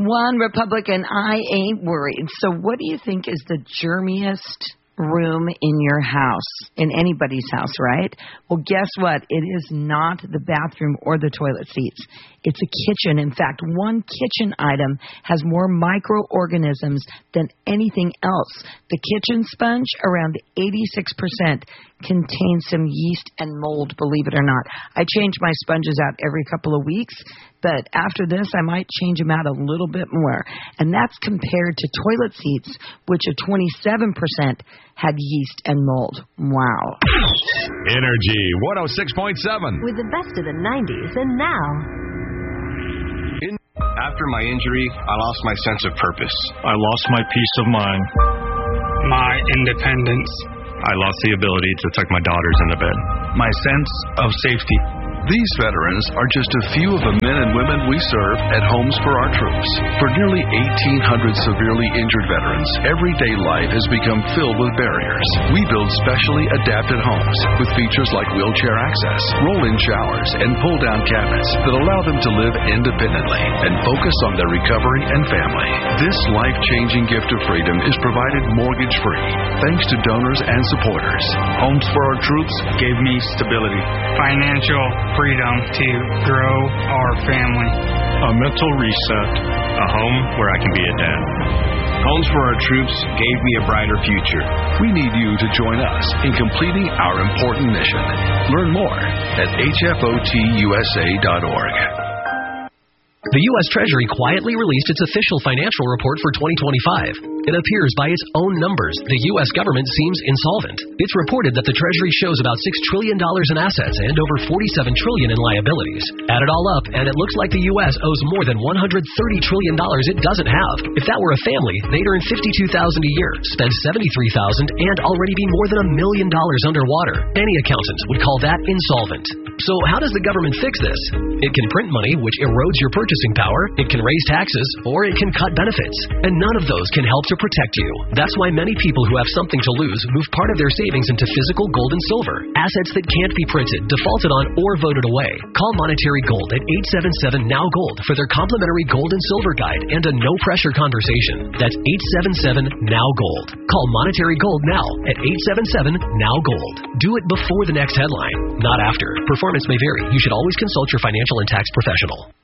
One Republican, I ain't worried. So what do you think is the germiest room in your house, in anybody's house, right? Well, guess what? It is not the bathroom or the toilet seats. It's a kitchen. In fact, one kitchen item has more microorganisms than anything else. The kitchen sponge, around 86%, contains some yeast and mold, believe it or not. I change my sponges out every couple of weeks, but after this, I might change them out a little bit more. And that's compared to toilet seats, which at 27% had yeast and mold. Wow. Energy 106.7. With the best of the 90s and now. After my injury, I lost my sense of purpose. I lost my peace of mind. My independence. I lost the ability to tuck my daughters into bed. My sense of safety. These veterans are just a few of the men and women we serve at Homes for Our Troops. For nearly 1,800 severely injured veterans, everyday life has become filled with barriers. We build specially adapted homes with features like wheelchair access, roll-in showers, and pull-down cabinets that allow them to live independently and focus on their recovery and family. This life-changing gift of freedom is provided mortgage-free thanks to donors and supporters. Homes for Our Troops Gave me stability, financial freedom to grow our family. A mental reset. A home where I can be a dad. Homes for Our Troops gave me a brighter future. We need you to join us in completing our important mission. Learn more at hfotusa.org. The U.S. Treasury quietly released its official financial report for 2025. It appears by its own numbers, the U.S. government seems insolvent. It's reported that the Treasury shows about $6 trillion in assets and over $47 trillion in liabilities. Add it all up, and it looks like the U.S. owes more than $130 trillion it doesn't have. If that were a family, they'd earn $52,000 a year, spend $73,000, and already be more than $1 million underwater. Any accountant would call that insolvent. So how does the government fix this? It can print money, which erodes your purchasing power. It can raise taxes, or it can cut benefits. And none of those can help to protect you. That's why many people who have something to lose move part of their savings into physical gold and silver, assets that can't be printed, defaulted on, or voted away. Call Monetary Gold at 877-NOW-GOLD for their complimentary gold and silver guide and a no-pressure conversation. That's 877-NOW-GOLD. Call Monetary Gold now at 877-NOW-GOLD. Do it before the next headline, not after. Performance may vary. You should always consult your financial and tax professional.